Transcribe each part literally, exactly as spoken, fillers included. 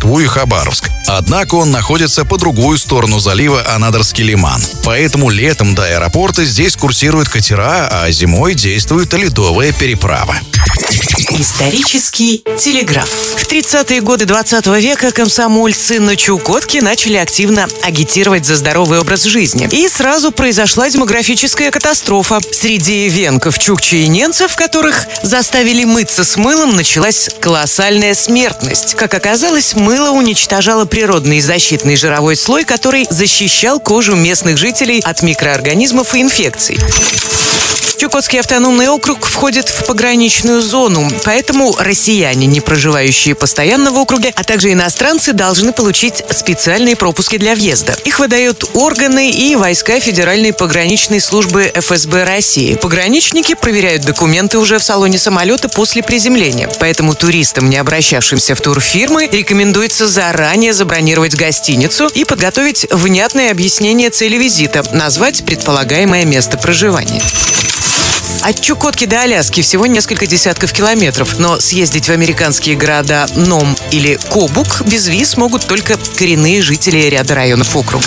Москву и Хабаровск. Однако он находится по другую сторону залива Анадырский лиман. Поэтому летом до аэропорта здесь курсируют катера, а зимой действует ледовая переправа. Исторический телеграф. В тридцатые годы двадцатого века комсомольцы на Чукотке начали активно агитировать за здоровый образ жизни. И сразу произошла демографическая катастрофа. Среди венков, чукчей и ненцев, которых заставили мыться с мылом, началась колоссальная смертность. Как оказалось, мыло уничтожало природный защитный жировой слой, который защищал кожу местных жителей от микроорганизмов и инфекций. Чукотский автономный округ входит в пограничную зону, поэтому россияне, не проживающие постоянно в округе, а также иностранцы, должны получить специальные пропуски для въезда. Их выдают органы и войска Федеральной пограничной службы эф эс бэ России. Пограничники проверяют документы уже в салоне самолета после приземления. Поэтому туристам, не обращавшимся в турфирмы, рекомендуется заранее забронировать гостиницу и подготовить внятное объяснение цели визита, назвать предполагаемое место проживания. От Чукотки до Аляски всего несколько десятков километров, но съездить в американские города Ном или Кобук без виз могут только коренные жители ряда районов округа.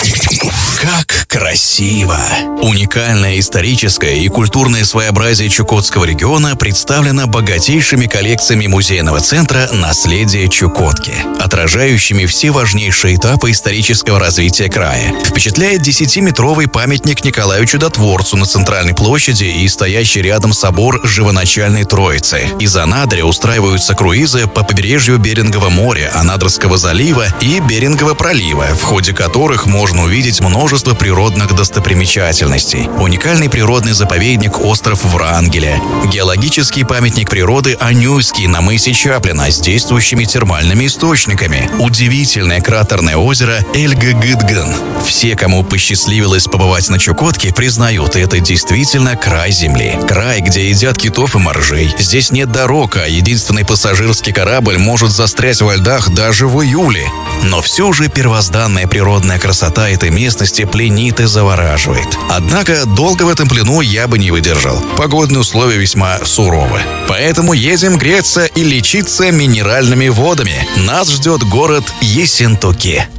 Как красиво! Уникальное историческое и культурное своеобразие Чукотского региона представлено богатейшими коллекциями музейного центра «Наследие Чукотки», отражающими все важнейшие этапы исторического развития края. Впечатляет десятиметровый памятник Николаю Чудотворцу на центральной площади и стоящий рядом собор Живоначальной Троицы. Из Анадыря устраиваются круизы по побережью Берингового моря, Анадырского залива и Берингового пролива, в ходе которых можно увидеть множество природных достопримечательностей. Уникальный природный заповедник остров Врангеля, геологический памятник природы Анюйский на мысе Чаплина с действующими термальными источниками, удивительное кратерное озеро Эльгагыдган. Все, кому посчастливилось побывать на Чукотке, признают, это действительно край земли. Край, где едят китов и моржей. Здесь нет дорог, а единственный пассажирский корабль может застрять во льдах даже в июле. Но все же первозданная природная красота этой местности пленит и завораживает. Однако долго в этом плену я бы не выдержал. Погодные условия весьма суровы. Поэтому едем греться и лечиться минеральными водами. Нас ждет город Ессентуки.